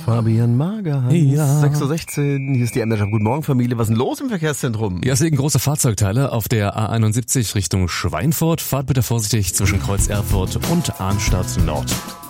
Fabian Mager. Ja. 6:16 Uhr, hier ist die MDR. Guten Morgen, Familie. Was ist denn los im Verkehrszentrum? Ja, es liegen große Fahrzeugteile auf der A71 Richtung Schweinfurt. Fahrt bitte vorsichtig zwischen Kreuz Erfurt und Arnstadt Nord.